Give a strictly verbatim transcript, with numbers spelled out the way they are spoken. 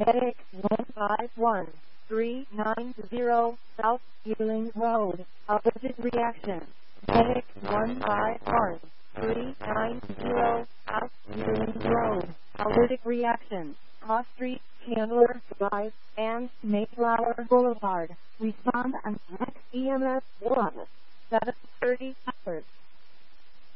Medic one five one three nine zero South Ealing Road, allergic reaction. Medic one five one three nine zero South Ealing Road, allergic reaction. Cross Street, Chandler Drive, and Mayflower Boulevard. Respond on next E M S one, seven thirty hours.